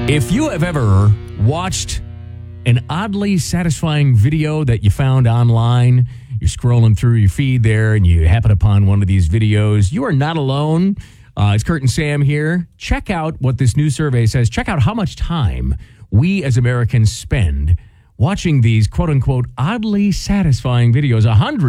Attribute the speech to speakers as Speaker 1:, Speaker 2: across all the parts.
Speaker 1: If you have ever watched an oddly satisfying video that you found online, you're scrolling through your feed there and you happen upon one of these videos, you are not alone. It's Kurt and Sam here. Check out what this new survey says. Check out how much time we as Americans spend watching these quote-unquote oddly satisfying videos.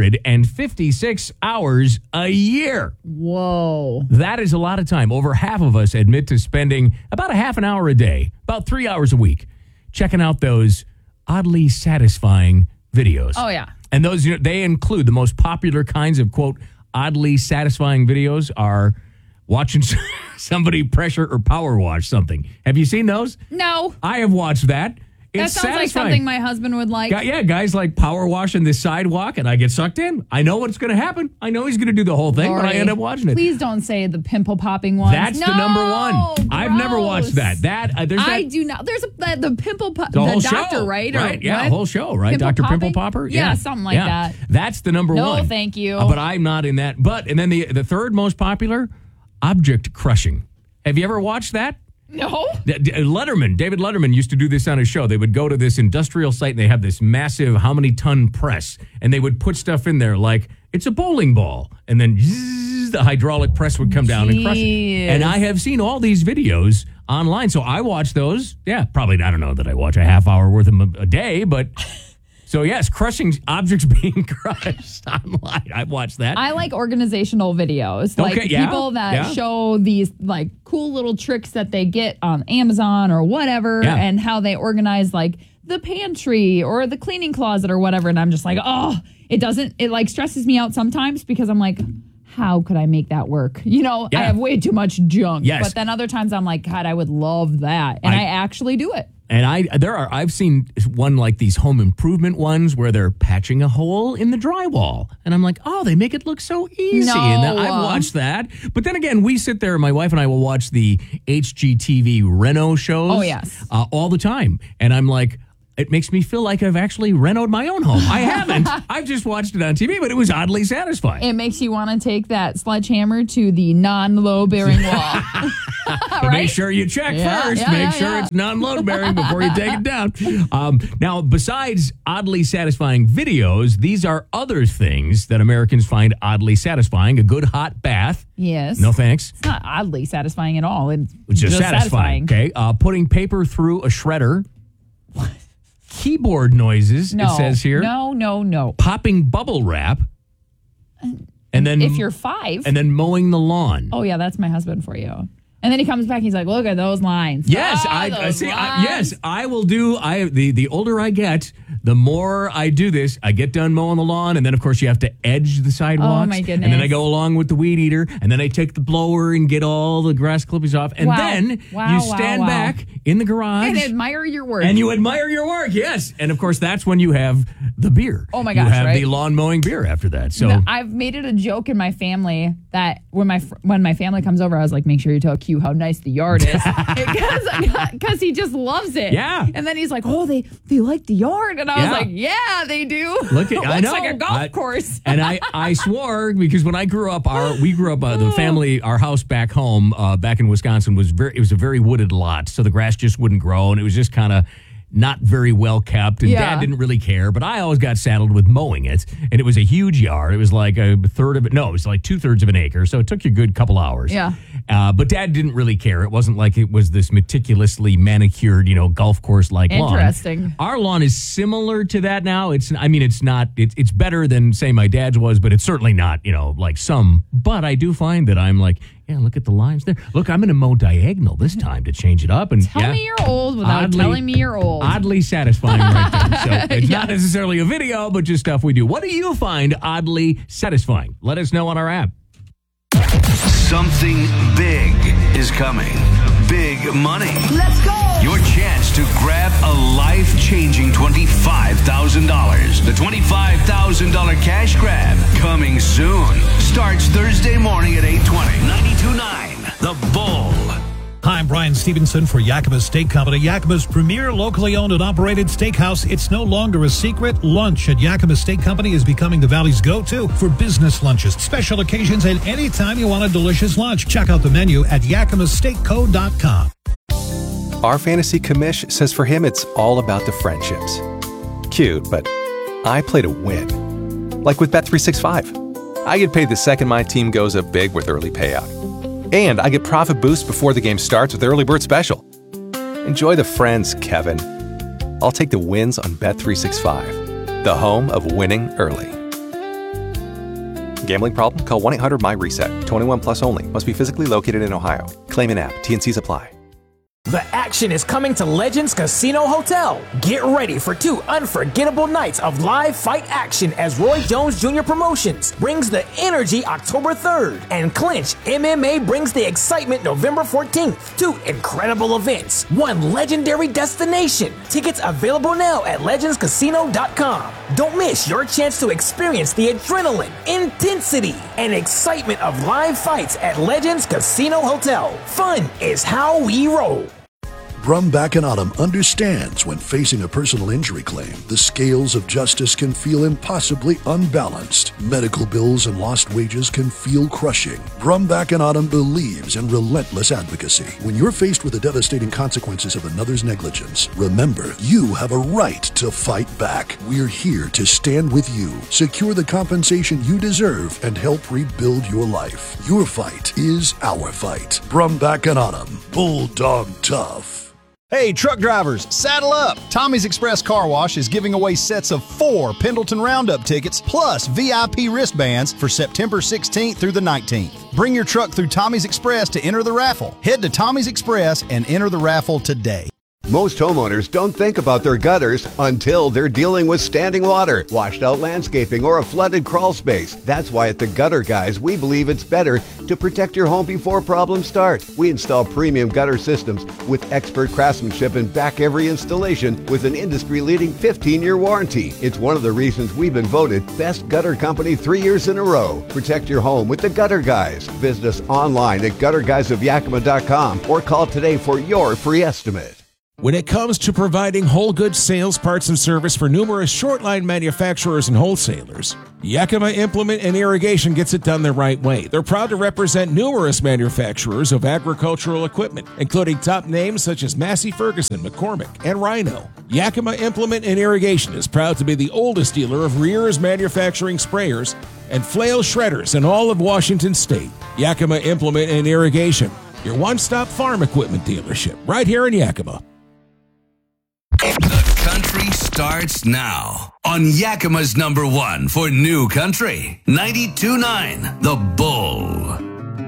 Speaker 1: 156 hours a year.
Speaker 2: Whoa.
Speaker 1: That is a lot of time. Over half of us admit to spending about a half an hour a day, about 3 hours a week, checking out those oddly satisfying videos.
Speaker 2: Oh, yeah.
Speaker 1: And those, they include the most popular kinds of, quote, oddly satisfying videos are watching somebody pressure or power wash something. Have you seen those?
Speaker 2: No.
Speaker 1: I have watched that. It's
Speaker 2: that sounds like
Speaker 1: satisfying.
Speaker 2: something my husband would like.
Speaker 1: Yeah, guys like power washing the sidewalk, and I get sucked in. I know what's going to happen. I know he's going to do the whole thing, but I end up watching it.
Speaker 2: Please don't say the pimple popping ones.
Speaker 1: That's the number one.
Speaker 2: Gross.
Speaker 1: I've never watched that.
Speaker 2: I do not. There's the pimple
Speaker 1: the
Speaker 2: the
Speaker 1: whole
Speaker 2: doctor,
Speaker 1: show,
Speaker 2: right?
Speaker 1: Right? Yeah,
Speaker 2: what?
Speaker 1: the whole show, right? Dr. Pimple Popper?
Speaker 2: Yeah, something like that.
Speaker 1: That's the number one.
Speaker 2: No, thank you.
Speaker 1: But I'm not in that. And then the third most popular, object crushing. Have you ever watched that?
Speaker 2: No.
Speaker 1: David Letterman used to do this on his show. They would go to this industrial site and they have this massive how many ton press, and they would put stuff in there like it's a bowling ball, and then zzz, the hydraulic press would come down and crush it. And I have seen all these videos online, so I watch those. Yeah, probably, I don't know that I watch a half hour worth of them a day, but... So, yes, crushing objects being crushed online. I've watched that.
Speaker 2: I like organizational videos. Like people that show these like cool little tricks that they get on Amazon or whatever, and how they organize like the pantry or the cleaning closet or whatever. And I'm just like, it like stresses me out sometimes because I'm like, how could I make that work? I have way too much junk.
Speaker 1: Yes.
Speaker 2: But then other times I'm like, God, I would love that. And I actually do it.
Speaker 1: And I've seen one like these home improvement ones where they're patching a hole in the drywall. And I'm like, they make it look so easy.
Speaker 2: No.
Speaker 1: And then I've watched that. But then again, we sit there, my wife and I will watch the HGTV Reno shows.
Speaker 2: Oh, yes.
Speaker 1: All the time. And I'm like, it makes me feel like I've actually renoed my own home. I haven't. I've just watched it on TV, but it was oddly satisfying.
Speaker 2: It makes you want to take that sledgehammer to the non-load-bearing wall.
Speaker 1: Right? Make sure you check first. Make sure it's non-load-bearing before you take it down. Now, besides oddly satisfying videos, these are other things that Americans find oddly satisfying. A good hot bath.
Speaker 2: Yes.
Speaker 1: No thanks.
Speaker 2: It's not oddly satisfying at all. It's
Speaker 1: just satisfying. Okay. Putting paper through a shredder. What? Keyboard noises, it says here.
Speaker 2: No.
Speaker 1: Popping bubble wrap. And then
Speaker 2: if you're 5.
Speaker 1: And then mowing the lawn.
Speaker 2: Oh, yeah, that's my husband for you. And then he comes back and he's like, look at those lines.
Speaker 1: Yes, I will do. The older I get, the more I do this. I get done mowing the lawn, and then of course you have to edge the sidewalks.
Speaker 2: Oh my goodness!
Speaker 1: And then I go along with the weed eater, and then I take the blower and get all the grass clippings off, and then you stand back in the garage
Speaker 2: and admire your work.
Speaker 1: And you admire your work, yes. And of course that's when you have the beer.
Speaker 2: Oh my gosh!
Speaker 1: You have the lawn mowing beer after that. So
Speaker 2: I've made it a joke in my family that when my family comes over, I was like, make sure you tell Q how nice the yard is, because he just loves it.
Speaker 1: Yeah.
Speaker 2: And then he's like, they like the yard, and I was like, yeah, they do.
Speaker 1: Look at
Speaker 2: I know, like a golf course.
Speaker 1: And I swore, because when I grew up, the family, our house back home, back in Wisconsin was a very wooded lot, so the grass just wouldn't grow, and it was just kind of not very well kept, and Dad didn't really care, but I always got saddled with mowing it, and it was a huge yard. It was like a third of it. No, it was like 2/3 of an acre, so it took you a good couple hours.
Speaker 2: Yeah.
Speaker 1: But Dad didn't really care. It wasn't like it was this meticulously manicured, golf course-like lawn.
Speaker 2: Interesting.
Speaker 1: Our lawn is similar to that now. It's better than, say, my dad's was, but it's certainly not, like some. But I do find that I'm like, look at the lines there. Look, I'm going to mow diagonal this time to change it up. And
Speaker 2: tell me you're old without telling me you're old.
Speaker 1: Oddly satisfying right there. So it's not necessarily a video, but just stuff we do. What do you find oddly satisfying? Let us know on our app.
Speaker 3: Something big is coming. Big money.
Speaker 4: Let's go.
Speaker 3: Your chance to grab a life-changing $25,000. The $25,000 cash grab coming soon. Starts Thursday morning at 8:20. 92.9 The Bull.
Speaker 5: Hi, I'm Brian Stevenson for Yakima Steak Company, Yakima's premier locally owned and operated steakhouse. It's no longer a secret. Lunch at Yakima Steak Company is becoming the Valley's go-to for business lunches, special occasions, and anytime you want a delicious lunch. Check out the menu at yakimasteakco.com.
Speaker 4: Our fantasy commish says for him it's all about the friendships. Cute, but I play to win. Like with Bet365. I get paid the second my team goes up big with early payout. And I get profit boost before the game starts with Early Bird Special. Enjoy the friends, Kevin. I'll take the wins on Bet365, the home of winning early. Gambling problem? Call 1-800-MY-RESET. 21 plus only. Must be physically located in Ohio. Claim in app. T&Cs apply.
Speaker 6: The action is coming to Legends Casino Hotel. Get ready for 2 unforgettable nights of live fight action as Roy Jones Jr. Promotions brings the energy October 3rd and Clinch MMA brings the excitement November 14th. 2 incredible events, 1 legendary destination. Tickets available now at legendscasino.com. Don't miss your chance to experience the adrenaline, intensity, and excitement of live fights at Legends Casino Hotel. Fun is how we roll.
Speaker 7: Brumback and Autumn understands when facing a personal injury claim, the scales of justice can feel impossibly unbalanced. Medical bills and lost wages can feel crushing. Brumback and Autumn believes in relentless advocacy. When you're faced with the devastating consequences of another's negligence, remember, you have a right to fight back. We're here to stand with you, secure the compensation you deserve, and help rebuild your life. Your fight is our fight. Brumback and Autumn, Bulldog Tough.
Speaker 8: Hey, truck drivers, saddle up! Tommy's Express Car Wash is giving away sets of 4 Pendleton Roundup tickets plus VIP wristbands for September 16th through the 19th. Bring your truck through Tommy's Express to enter the raffle. Head to Tommy's Express and enter the raffle today.
Speaker 9: Most homeowners don't think about their gutters until they're dealing with standing water, washed out landscaping, or a flooded crawl space. That's why at the Gutter Guys, we believe it's better to protect your home before problems start. We install premium gutter systems with expert craftsmanship and back every installation with an industry-leading 15-year warranty. It's one of the reasons we've been voted Best Gutter Company 3 years in a row. Protect your home with the Gutter Guys. Visit us online at gutterguysofyakima.com or call today for your free estimate.
Speaker 10: When it comes to providing whole goods sales, parts, and service for numerous short line manufacturers and wholesalers, Yakima Implement and Irrigation gets it done the right way. They're proud to represent numerous manufacturers of agricultural equipment, including top names such as Massey Ferguson, McCormick, and Rhino. Yakima Implement and Irrigation is proud to be the oldest dealer of Rears manufacturing sprayers and flail shredders in all of Washington State. Yakima Implement and Irrigation, your one-stop farm equipment dealership, right here in Yakima.
Speaker 3: The country starts now on Yakima's #1 for new country, 92.9 The Bull.